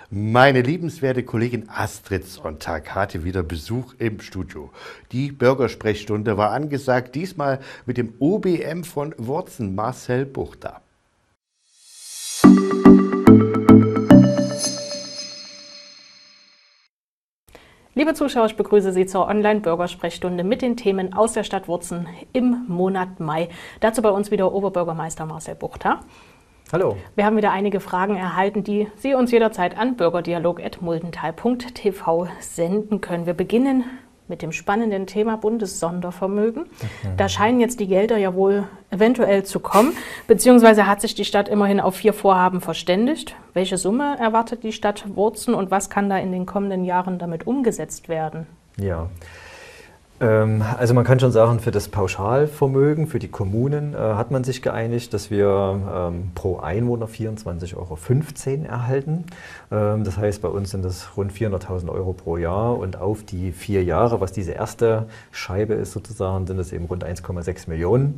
Meine liebenswerte Kollegin Astrid Sonntag hatte wieder Besuch im Studio. Die Bürgersprechstunde war angesagt, diesmal mit dem OBM von Wurzen, Marcel Buchter. Liebe Zuschauer, ich begrüße Sie zur Online-Bürgersprechstunde mit den Themen aus der Stadt Wurzen im Monat Mai. Dazu bei uns wieder Oberbürgermeister Marcel Buchter. Hallo. Wir haben wieder einige Fragen erhalten, die Sie uns jederzeit an bürgerdialog@muldental.tv senden können. Wir beginnen mit dem spannenden Thema Bundessondervermögen. Da scheinen jetzt die Gelder ja wohl eventuell zu kommen, beziehungsweise hat sich die Stadt immerhin auf 4 Vorhaben verständigt. Welche Summe erwartet die Stadt Wurzen und was kann da in den kommenden Jahren damit umgesetzt werden? Ja, also man kann schon sagen, für das Pauschalvermögen, für die Kommunen hat man sich geeinigt, dass wir pro Einwohner 24,15 € erhalten. Das heißt, bei uns sind das rund 400.000 € pro Jahr und auf die 4 Jahre, was diese erste Scheibe ist sozusagen, sind es eben rund 1,6 Millionen.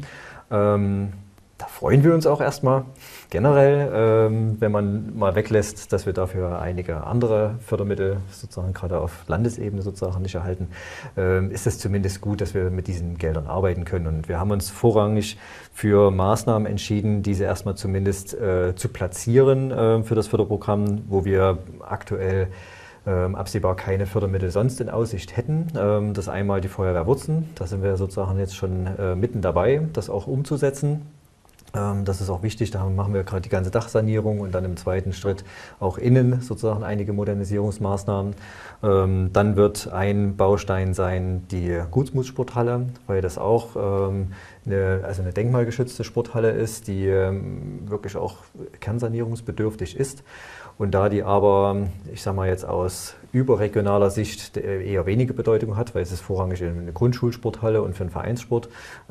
Da freuen wir uns auch erstmal generell, wenn man mal weglässt, dass wir dafür einige andere Fördermittel sozusagen gerade auf Landesebene sozusagen nicht erhalten, ist es zumindest gut, dass wir mit diesen Geldern arbeiten können. Und wir haben uns vorrangig für Maßnahmen entschieden, diese erstmal zumindest zu platzieren für das Förderprogramm, wo wir aktuell absehbar keine Fördermittel sonst in Aussicht hätten. Das einmal die Feuerwehr Wurzen, da sind wir sozusagen jetzt schon mitten dabei, das auch umzusetzen. Das ist auch wichtig, da machen wir gerade die ganze Dachsanierung und dann im zweiten Schritt auch innen sozusagen einige Modernisierungsmaßnahmen. Dann wird ein Baustein sein die Gutsmutssporthalle, weil das auch eine denkmalgeschützte Sporthalle ist, die wirklich auch kernsanierungsbedürftig ist. Und da die aber, ich sage mal jetzt aus überregionaler Sicht eher wenige Bedeutung hat, weil es ist vorrangig eine Grundschulsporthalle und für den Vereinssport,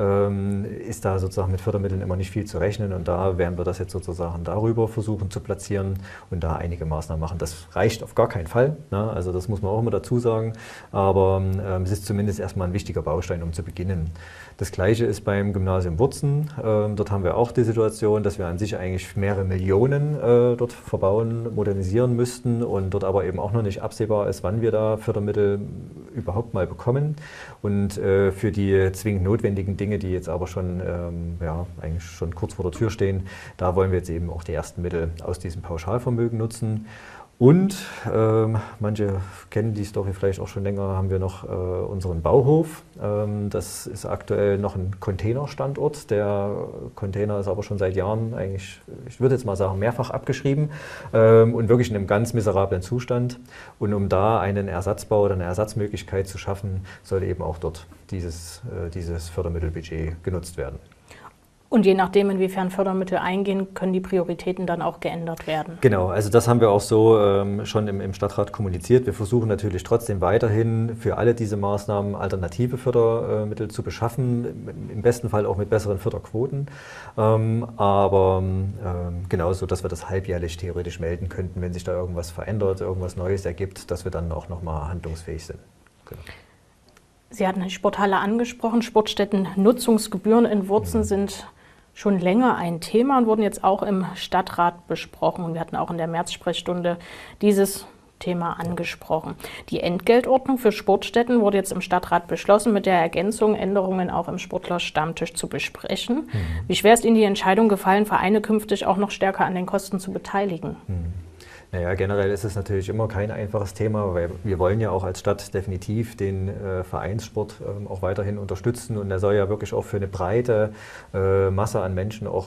ist da sozusagen mit Fördermitteln immer nicht viel zu rechnen. Und da werden wir das jetzt sozusagen darüber versuchen zu platzieren und da einige Maßnahmen machen. Das reicht auf gar keinen Fall, ne? Also das muss man auch immer dazu sagen, aber es ist zumindest erstmal ein wichtiger Baustein, um zu beginnen. Das Gleiche ist beim Gymnasium Wurzen. Dort haben wir auch die Situation, dass wir an sich eigentlich mehrere Millionen dort verbauen, modernisieren müssten und dort aber eben auch noch nicht absehbar ist, wann wir da Fördermittel überhaupt mal bekommen. Und für die zwingend notwendigen Dinge, die jetzt aber schon, eigentlich schon kurz vor der Tür stehen, da wollen wir jetzt eben auch die ersten Mittel aus diesem Pauschalvermögen nutzen. Und manche kennen die Story vielleicht auch schon länger, haben wir noch unseren Bauhof. Das ist aktuell noch ein Containerstandort. Der Container ist aber schon seit Jahren eigentlich, ich würde jetzt mal sagen, mehrfach abgeschrieben und wirklich in einem ganz miserablen Zustand. Und um da einen Ersatzbau oder eine Ersatzmöglichkeit zu schaffen, soll eben auch dort dieses Fördermittelbudget genutzt werden. Und je nachdem, inwiefern Fördermittel eingehen, können die Prioritäten dann auch geändert werden. Genau, also das haben wir auch so schon im Stadtrat kommuniziert. Wir versuchen natürlich trotzdem weiterhin für alle diese Maßnahmen alternative Fördermittel zu beschaffen, im besten Fall auch mit besseren Förderquoten. Aber genauso, dass wir das halbjährlich theoretisch melden könnten, wenn sich da irgendwas verändert, irgendwas Neues ergibt, dass wir dann auch nochmal handlungsfähig sind. Genau. Sie hatten die Sporthalle angesprochen. Sportstätten-Nutzungsgebühren in Wurzen sind schon länger ein Thema und wurden jetzt auch im Stadtrat besprochen. Und wir hatten auch in der Märzsprechstunde dieses Thema angesprochen. Die Entgeltordnung für Sportstätten wurde jetzt im Stadtrat beschlossen, mit der Ergänzung, Änderungen auch im Sportlerstammtisch zu besprechen. Wie schwer ist Ihnen die Entscheidung gefallen, Vereine künftig auch noch stärker an den Kosten zu beteiligen? Naja, generell ist es natürlich immer kein einfaches Thema, weil wir wollen ja auch als Stadt definitiv den Vereinssport auch weiterhin unterstützen und der soll ja wirklich auch für eine breite Masse an Menschen auch